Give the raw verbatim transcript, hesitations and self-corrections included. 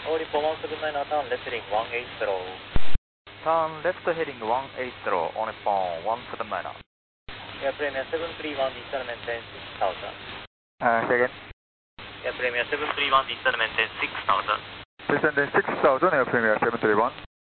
All report one seven nine, turn left heading one eight zero. Turn left heading one eight zero, on phone one seven nine. Air Premier seven three one, descent maintain six thousand. Uh, say again. Air Premier seven three one, descent maintain six thousand. Descend six thousand, Air Premier seven three one.